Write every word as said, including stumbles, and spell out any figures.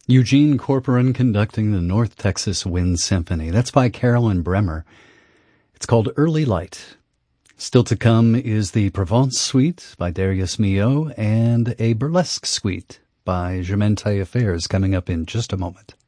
Eugene Corporon conducting the North Texas Wind Symphony. That's by Carolyn Bremer. It's called Early Light. Still to come is the Provence Suite by Darius Milhaud and a Burlesque Suite by Germaine Taillefer coming up in just a moment.